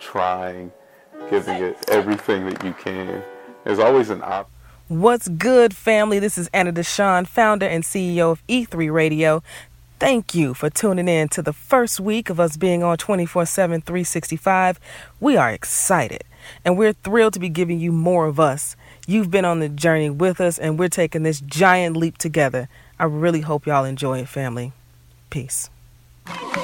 trying, giving it everything that you can. There's always an option. What's good, family? This is Anna Deshawn, founder and CEO of E3 Radio. Thank you for tuning in to the first week of us being on 24/7, 365. We are excited, and we're thrilled to be giving you more of us. You've been on the journey with us, and we're taking this giant leap together. I really hope y'all enjoy it, family. Peace.